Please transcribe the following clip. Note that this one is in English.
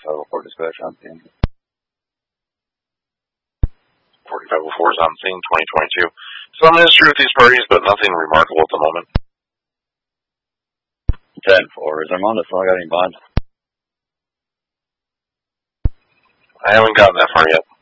4504 dispatch on scene. 4504 is on scene, 2022. Some history with these parties, but nothing remarkable at the moment. 10-4, is Armando still got any bonds? I haven't gotten that far yet.